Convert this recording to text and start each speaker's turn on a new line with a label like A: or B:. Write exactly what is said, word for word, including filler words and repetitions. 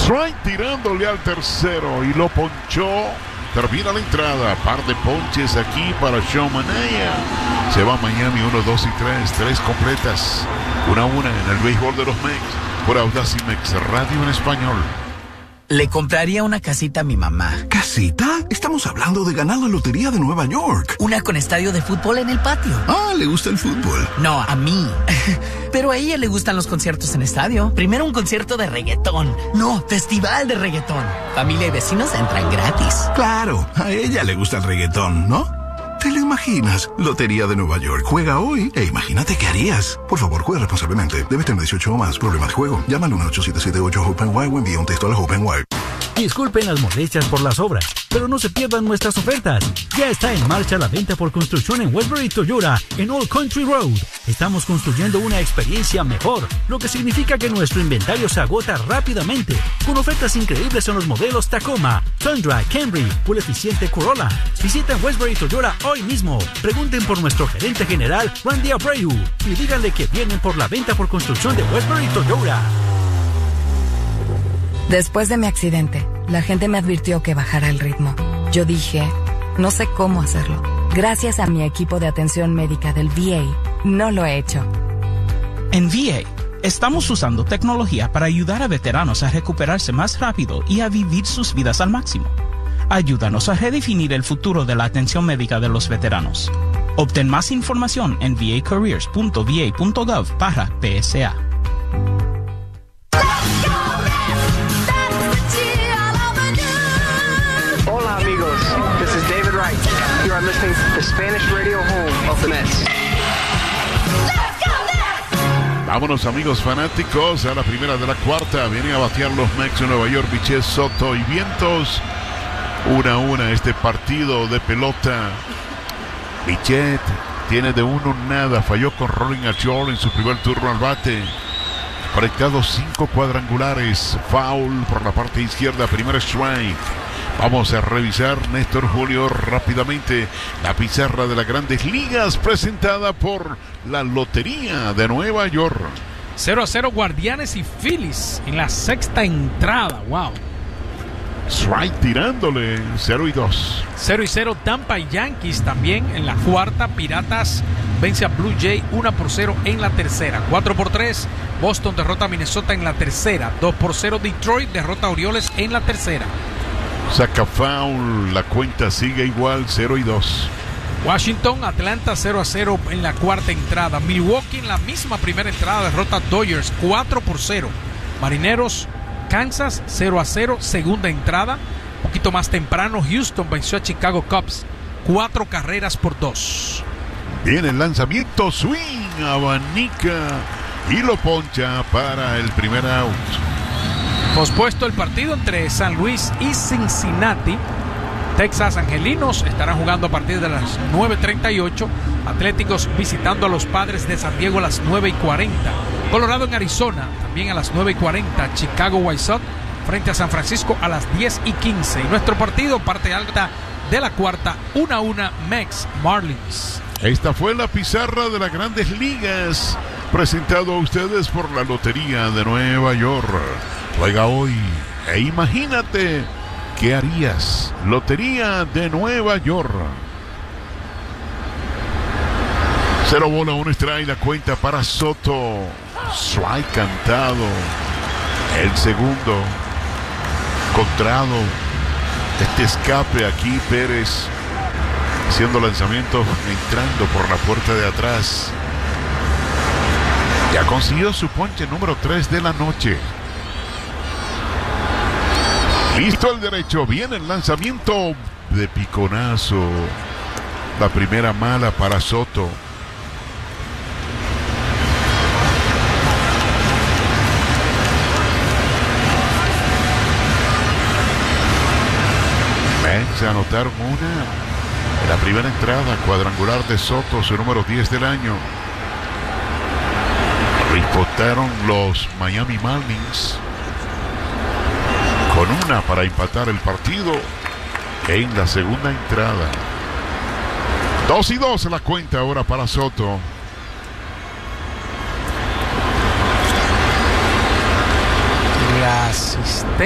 A: Strike tirándole al tercero y lo ponchó. Termina la entrada. Par de ponches aquí para Sean Manaea. Se va a Miami uno, dos y tres. Tres completas. Una a una en el béisbol de los Mex. Por Audacy Mex Radio en español.
B: Le compraría una casita a mi mamá.
C: ¿Casita? Estamos hablando de ganar la lotería de Nueva York.
B: Una con estadio de fútbol en el patio.
C: Ah, ¿le gusta el fútbol?
B: No, a mí. Pero a ella le gustan los conciertos en estadio. Primero un concierto de reggaetón. No, festival de reggaetón. Familia y vecinos entran gratis.
C: Claro, a ella le gusta el reggaetón, ¿no? ¿Te lo imaginas? Lotería de Nueva York. Juega hoy e imagínate qué harías. Por favor, juega responsablemente. Debes tener dieciocho o más. Problemas de juego. Llama al uno ocho siete siete ocho Hope and Why o envía un texto a la Hope and Why.
D: Disculpen las molestias por las obras, pero no se pierdan nuestras ofertas. Ya está en marcha la venta por construcción en Westbury Toyota en Old Country Road. Estamos construyendo una experiencia mejor, lo que significa que nuestro inventario se agota rápidamente, con ofertas increíbles en los modelos Tacoma, Tundra, Camry o el eficiente Corolla. Visiten Westbury Toyota hoy mismo. Pregunten por nuestro gerente general, Randy Abreu, y díganle que vienen por la venta por construcción de Westbury Toyota.
E: Después de mi accidente, la gente me advirtió que bajara el ritmo. Yo dije, no sé cómo hacerlo. Gracias a mi equipo de atención médica del V A, no lo he hecho.
F: En V A, estamos usando tecnología para ayudar a veteranos a recuperarse más rápido y a vivir sus vidas al máximo. Ayúdanos a redefinir el futuro de la atención médica de los veteranos. Obtén más información en v a careers punto v a punto gov barra P S A.
G: Hola amigos, this is David Wright. You are listening to the Spanish radio home of the Mets.
A: Vámonos amigos fanáticos a la primera de la cuarta. Vienen a batear los Mets de Nueva York, Bichette, Soto y Vientos. Una a una este partido de pelota. Bichette tiene de uno nada. Falló con Rolling Achor en su primer turno al bate. Conectado cinco cuadrangulares. Foul por la parte izquierda. Primer strike. Vamos a revisar, Néstor Julio, rápidamente la pizarra de las Grandes Ligas presentada por la Lotería de Nueva York.
H: cero a cero Guardianes y Phillies en la sexta entrada. Wow.
A: Strike tirándole cero y dos.
H: cero y cero Tampa y Yankees también en la cuarta. Piratas vence a Blue Jay uno por cero en la tercera. cuatro por tres Boston derrota a Minnesota en la tercera. dos por cero Detroit derrota a Orioles en la tercera.
A: Saca foul, la cuenta sigue igual, cero y dos.
H: Washington, Atlanta cero a cero en la cuarta entrada. Milwaukee en la misma primera entrada derrota a Dodgers cuatro por cero. Marineros, Kansas cero a cero, segunda entrada. Un poquito más temprano, Houston venció a Chicago Cubs cuatro carreras por dos.
A: Viene el lanzamiento, swing, abanica y lo poncha para el primer out.
H: Pospuesto el partido entre San Luis y Cincinnati. Texas Angelinos estarán jugando a partir de las nueve treinta y ocho. Atléticos visitando a los Padres de San Diego a las nueve y cuarenta. Colorado en Arizona también a las nueve y cuarenta. Chicago White Sox frente a San Francisco a las diez y quince. Y nuestro partido, parte alta de la cuarta, uno a uno Mex Marlins.
A: Esta fue la pizarra de las Grandes Ligas, presentado a ustedes por la Lotería de Nueva York. Juega hoy e imagínate qué harías. Lotería de Nueva York. Cero bola, un strike, la cuenta para Soto. Strike cantado. El segundo. Contrado. Este escape aquí, Pérez haciendo lanzamiento, entrando por la puerta de atrás. Ya consiguió su ponche número tres de la noche. Listo el derecho, viene el lanzamiento de piconazo. La primera mala para Soto. Se anotaron una en la primera entrada, cuadrangular de Soto, su número diez del año. Ripotaron los Miami Marlins con una para empatar el partido en la segunda entrada. Dos y dos la cuenta ahora para Soto.
H: La asistencia